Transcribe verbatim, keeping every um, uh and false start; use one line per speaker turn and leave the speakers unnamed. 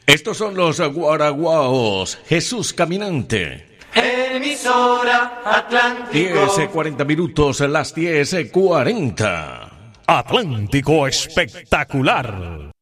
Estos son los guaraguaos. Jesús Caminante.
Emisora Atlántico.
diez, cuarenta minutos, las diez, cuarenta.
Atlántico Espectacular.